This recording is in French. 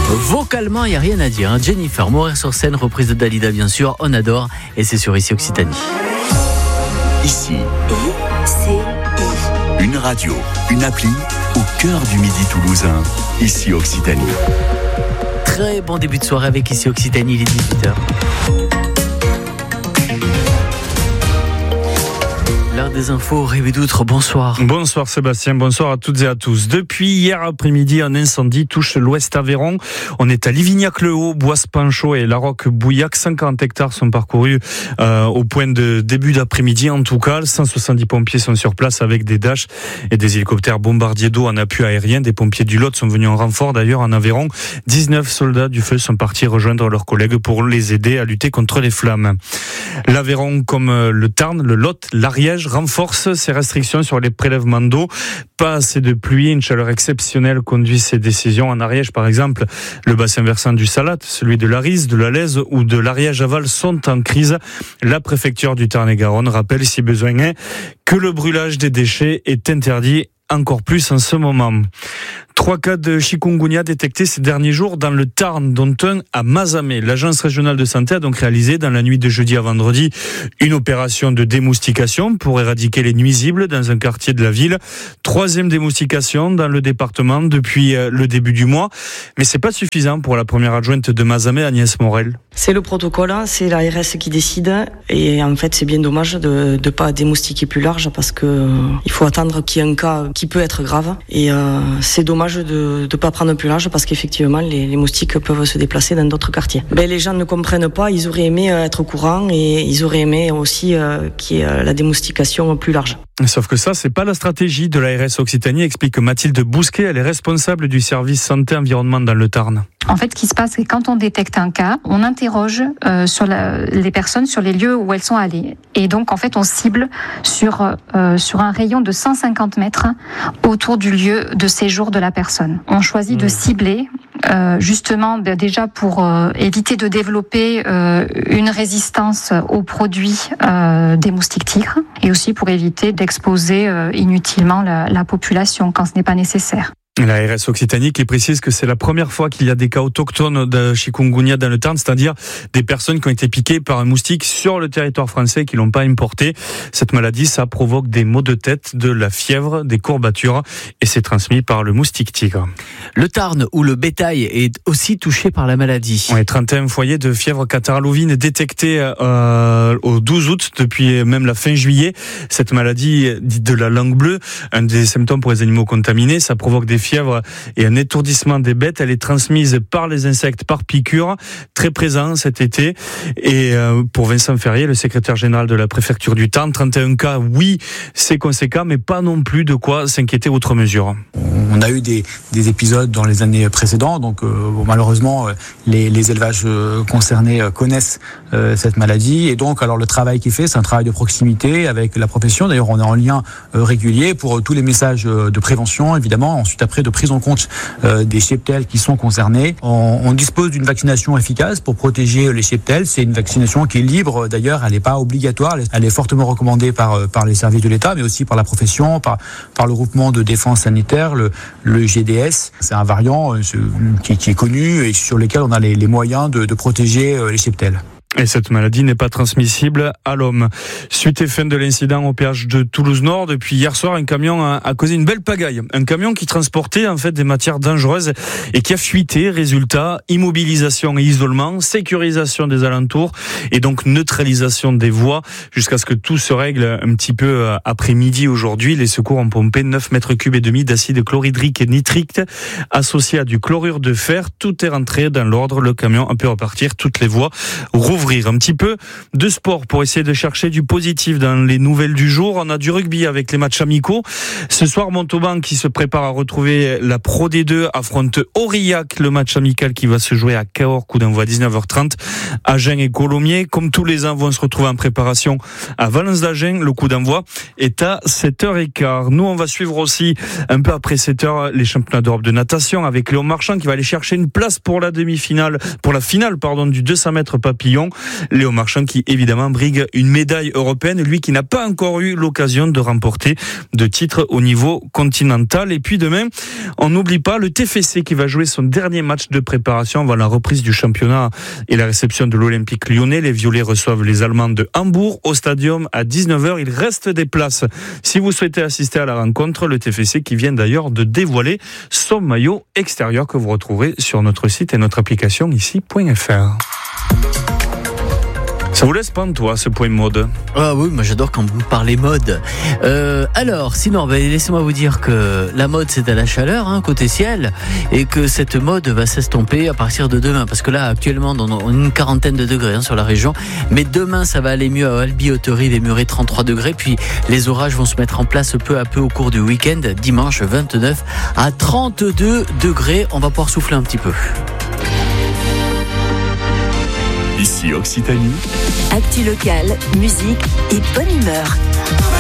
Vocalement, il n'y a rien à dire. Jennifer, mourir sur scène, reprise de Dalida bien sûr, on adore. Et c'est sur Ici Occitanie. Ici, une radio, une appli au cœur du Midi toulousain. Ici Occitanie. Très bon début de soirée avec Ici Occitanie, il est 18h. L'heure des infos, Rémi Doutre, bonsoir. Bonsoir Sébastien, bonsoir à toutes et à tous. Depuis hier après-midi, un incendie touche l'ouest Aveyron. On est à Livignac-le-Haut, Boisse-Panchaud et La Roque-Bouillac. 50 hectares sont parcourus au point de début d'après-midi en tout cas. 170 pompiers sont sur place avec des Dash et des hélicoptères bombardiers d'eau en appui aérien. Des pompiers du Lot sont venus en renfort d'ailleurs en Aveyron. 19 soldats du feu sont partis rejoindre leurs collègues pour les aider à lutter contre les flammes. L'Aveyron comme le Tarn, le Lot, l'Ariège renforce ses restrictions sur les prélèvements d'eau. Pas assez de pluie, une chaleur exceptionnelle conduit ces décisions. En Ariège, par exemple, le bassin versant du Salat, celui de l'Arise, de la Lèze ou de l'Ariège-Aval sont en crise. La préfecture du Tarn-et-Garonne rappelle, si besoin est, que le brûlage des déchets est interdit encore plus en ce moment. 3 cas de chikungunya détectés ces derniers jours dans le Tarn, dont un à Mazamet. L'agence régionale de santé a donc réalisé dans la nuit de jeudi à vendredi une opération de démoustication pour éradiquer les nuisibles dans un quartier de la ville. 3e démoustication dans le département depuis le début du mois. Mais c'est pas suffisant pour la première adjointe de Mazamet, Agnès Morel. C'est le protocole, c'est l'ARS qui décide. Et en fait, c'est bien dommage de ne pas démoustiquer plus large parce que il faut attendre qu'il y ait un cas qui peut être grave. Et c'est dommage de ne pas prendre plus large parce qu'effectivement les moustiques peuvent se déplacer dans d'autres quartiers. Les gens ne comprennent pas, ils auraient aimé être au courant et ils auraient aimé aussi qu'il y ait la démoustication plus large. Sauf que ça, c'est pas la stratégie de l'ARS Occitanie, explique Mathilde Bousquet, elle est responsable du service santé-environnement dans le Tarn. En fait, ce qui se passe, c'est que quand on détecte un cas, on interroge sur les personnes sur les lieux où elles sont allées. Et donc, en fait, on cible sur un rayon de 150 mètres autour du lieu de séjour de la personne. On choisit de cibler justement déjà pour éviter de développer une résistance aux produits des moustiques tigres et aussi pour éviter d'exposer inutilement la population quand ce n'est pas nécessaire. La RS Occitanie qui précise que c'est la première fois qu'il y a des cas autochtones de chikungunya dans le Tarn, c'est-à-dire des personnes qui ont été piquées par un moustique sur le territoire français qui l'ont pas importé. Cette maladie, ça provoque des maux de tête, de la fièvre, des courbatures et c'est transmis par le moustique tigre. Le Tarn où le bétail est aussi touché par la maladie. Oui, 31 foyers de fièvre catarrhale ovine détectés au 12 août depuis même la fin juillet. Cette maladie dite de la langue bleue, un des symptômes pour les animaux contaminés, ça provoque des fièvre et un étourdissement des bêtes. Elle est transmise par les insectes, par piqûre, très présent cet été. Et pour Vincent Ferrier, le secrétaire général de la préfecture du Tarn, 31 cas, oui, c'est conséquent, mais pas non plus de quoi s'inquiéter outre mesure. On a eu des épisodes dans les années précédentes, donc malheureusement, les élevages concernés connaissent cette maladie. Et donc, alors le travail qui est fait, c'est un travail de proximité avec la profession. D'ailleurs, on est en lien régulier pour tous les messages de prévention, évidemment. Ensuite, après, de prise en compte des cheptels qui sont concernés. On dispose d'une vaccination efficace pour protéger les cheptels. C'est une vaccination qui est libre, d'ailleurs, elle n'est pas obligatoire. Elle est fortement recommandée par les services de l'État, mais aussi par la profession, par le groupement de défense sanitaire, le GDS. C'est un variant qui est connu et sur lequel on a les moyens de protéger les cheptels. Et cette maladie n'est pas transmissible à l'homme. Suite et fin de l'incident au péage de Toulouse-Nord, depuis hier soir, un camion a causé une belle pagaille. Un camion qui transportait en fait des matières dangereuses et qui a fuité. Résultat, immobilisation et isolement, sécurisation des alentours et donc neutralisation des voies jusqu'à ce que tout se règle un petit peu après-midi aujourd'hui. Les secours ont pompé 9 mètres cubes et demi d'acide chlorhydrique et nitrique associé à du chlorure de fer. Tout est rentré dans l'ordre. Le camion a pu repartir. Toutes les voies rouvrir. Un petit peu de sport pour essayer de chercher du positif dans les nouvelles du jour. On a du rugby avec les matchs amicaux. Ce soir, Montauban qui se prépare à retrouver la Pro D2 affronte Aurillac, le match amical qui va se jouer à Cahors, coup d'envoi à 19h30. Agen et Colomiers, comme tous les ans, vont se retrouver en préparation à Valence d'Agen. Le coup d'envoi est à 7h15. Nous, on va suivre aussi un peu après 7h les championnats d'Europe de natation avec Léon Marchand qui va aller chercher une place pour la demi-finale, pour la finale, du 200 mètres papillon. Léo Marchand qui évidemment brigue une médaille européenne, lui qui n'a pas encore eu l'occasion de remporter de titres au niveau continental. Et puis demain, on n'oublie pas le TFC qui va jouer son dernier match de préparation avant la reprise du championnat et la réception de l'Olympique lyonnais. Les Violets reçoivent les Allemands de Hambourg au stadium à 19h. Il reste des places si vous souhaitez assister à la rencontre. Le TFC qui vient d'ailleurs de dévoiler son maillot extérieur que vous retrouverez sur notre site et notre application ici.fr. Ça vous laisse pas, toi, ce point mode? Ah oui, moi j'adore quand vous parlez mode. Alors, sinon, laissez-moi vous dire que la mode c'est à la chaleur, côté ciel, et que cette mode va s'estomper à partir de demain, parce que là, actuellement, on a une quarantaine de degrés sur la région, mais demain ça va aller mieux à Albi-Hauterie, les Murets 33 degrés, puis les orages vont se mettre en place peu à peu au cours du week-end, dimanche 29 à 32 degrés, on va pouvoir souffler un petit peu. Ici Occitanie. Actu locale, musique et bonne humeur.